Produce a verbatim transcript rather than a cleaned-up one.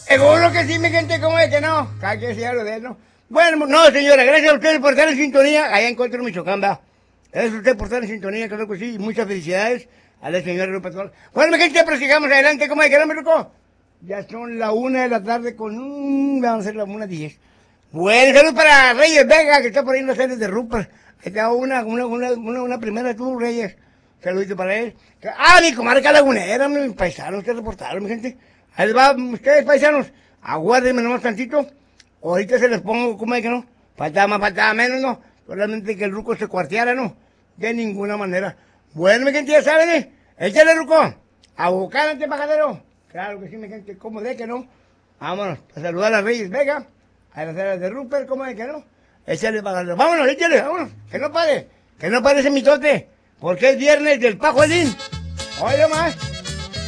Seguro que sí, mi gente, ¿cómo es que no? Cada quien se habla de él, ¿no? Bueno, no, señora, gracias a ustedes por estar en sintonía allá en Contra Michoacán, va. Gracias a ustedes por estar en sintonía, creo que sí, y muchas felicidades a la señora Lupe Torres. Bueno, mi gente, pero sigamos adelante, ¿cómo es que no, me Ruco? Ya son la una de la tarde con un... vamos a ser la una diez. Bueno, saludos para Reyes Vega, que está por ahí en las series de Rupert. Ahí está una, una, una, una, una primera tú, Reyes. Saludito para él. Ah, mi comarca lagunera, mis paisanos que reportaron, mi gente. Ahí les va, ustedes paisanos, aguárdenme nomás tantito. Ahorita se les pongo, ¿cómo es que no? Faltaba más, faltaba menos, ¿no? Solamente que el Ruco se cuarteara, ¿no? De ninguna manera. Bueno, mi gente, ya saben, ¿eh? Échale, Ruco. A buscar ante majadero. Claro que sí, mi gente, ¿cómo de que no? Vámonos, a saludar a Reyes Vega, a las áreas de Rupert, ¿cómo de que no? Échale majadero. Vámonos, échale, vámonos. Que no pare, que no pare ese mitote. Porque es viernes del Pajuelín. Oye más.